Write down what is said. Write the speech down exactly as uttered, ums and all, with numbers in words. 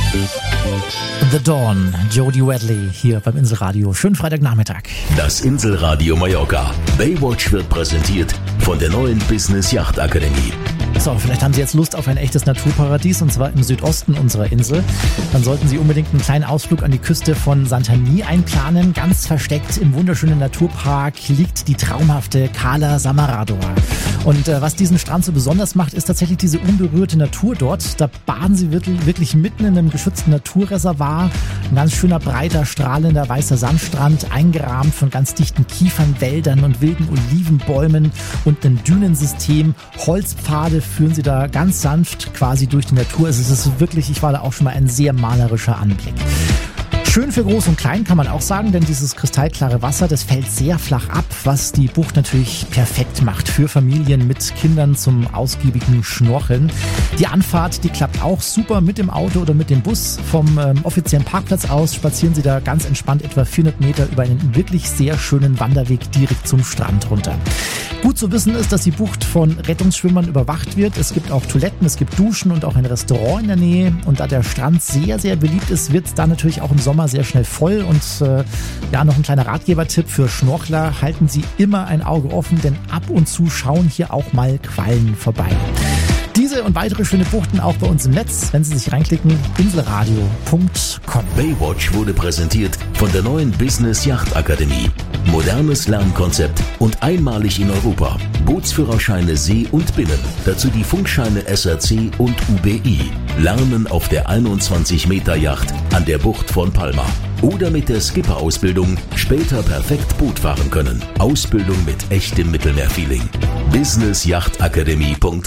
The Dawn, Jody Watley hier beim Inselradio. Schönen Freitagnachmittag. Das Inselradio Mallorca. Baywatch wird präsentiert von der neuen Business Yacht Akademie. So, vielleicht haben Sie jetzt Lust auf ein echtes Naturparadies, und zwar im Südosten unserer Insel. Dann sollten Sie unbedingt einen kleinen Ausflug an die Küste von Santani einplanen. Ganz versteckt im wunderschönen Naturpark liegt die traumhafte Cala Samarador. Und äh, was diesen Strand so besonders macht, ist tatsächlich diese unberührte Natur dort. Da baden Sie wirklich, wirklich mitten in einem geschützten Naturreservoir. Ein ganz schöner, breiter, strahlender, weißer Sandstrand, eingerahmt von ganz dichten Kiefernwäldern und wilden Olivenbäumen und einem Dünensystem. Holzpfade führen Sie da ganz sanft quasi durch die Natur. Also es ist wirklich, ich war da auch schon mal, ein sehr malerischer Anblick. Schön für Groß und Klein kann man auch sagen, denn dieses kristallklare Wasser, das fällt sehr flach ab, was die Bucht natürlich perfekt macht für Familien mit Kindern zum ausgiebigen Schnorcheln. Die Anfahrt, die klappt auch super mit dem Auto oder mit dem Bus. Vom ähm, offiziellen Parkplatz aus spazieren Sie da ganz entspannt etwa vierhundert Meter über einen wirklich sehr schönen Wanderweg direkt zum Strand runter. Gut zu wissen ist, dass die Bucht von Rettungsschwimmern überwacht wird. Es gibt auch Toiletten, es gibt Duschen und auch ein Restaurant in der Nähe. Und da der Strand sehr, sehr beliebt ist, wird es da natürlich auch im Sommer sehr schnell voll. Und äh, ja, noch ein kleiner Ratgebertipp für Schnorchler: Halten Sie immer ein Auge offen, denn ab und zu schauen hier auch mal Quallen vorbei. Diese und weitere schöne Buchten auch bei uns im Netz, wenn Sie sich reinklicken, inselradio punkt com. Baywatch wurde präsentiert von der neuen Business Yacht Akademie. Modernes Lernkonzept und einmalig in Europa. Bootsführerscheine See und Binnen. Dazu die Funkscheine S R C und U B I. Lernen auf der einundzwanzig Meter Yacht an der Bucht von Palma. Oder mit der Skipper-Ausbildung später perfekt Boot fahren können. Ausbildung mit echtem Mittelmeerfeeling. business yacht akademie punkt com